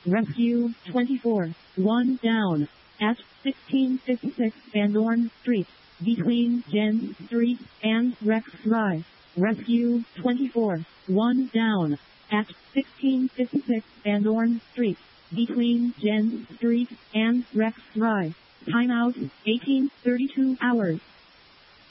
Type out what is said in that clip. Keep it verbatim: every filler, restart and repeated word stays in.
Rescue twenty-four, one down. At sixteen fifty-six Van Dorn Street, between Jen Street and Rex Drive. Rescue twenty-four, one down. At sixteen fifty-six Van Dorn Street, between Jen Street and Rex Drive. Timeout, eighteen thirty-two hours.